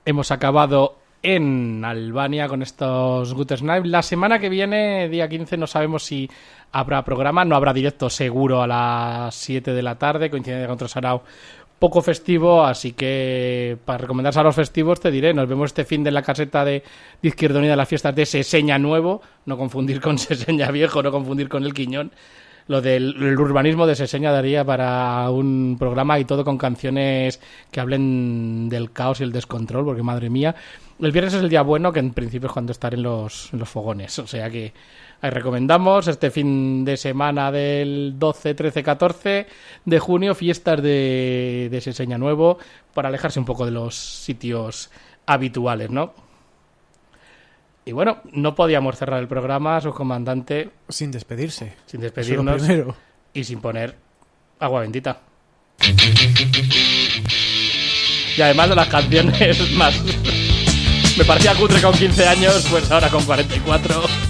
hemos acabado en Albania con estos Good Snipe. La semana que viene, día 15, no sabemos si habrá programa, no habrá directo seguro a las 7 de la tarde, coincidencia con otro sarao poco festivo, así que para recomendarse a los festivos te diré, nos vemos este fin de la caseta de Izquierda Unida, las fiestas de Seseña Nuevo, no confundir con Seseña Viejo, no confundir con el Quiñón. Lo del urbanismo de Seseña daría para un programa y todo con canciones que hablen del caos y el descontrol, porque madre mía, el viernes es el día bueno, que en principio es cuando estar en los fogones, o sea que ahí recomendamos este fin de semana del 12, 13, 14 de junio, fiestas de Seseña Nuevo, para alejarse un poco de los sitios habituales, ¿no? Y bueno, no podíamos cerrar el programa, subcomandante, sin despedirse. Sin despedirnos y sin poner agua bendita. Y además de las canciones más... Me parecía cutre con 15 años, pues ahora con 44...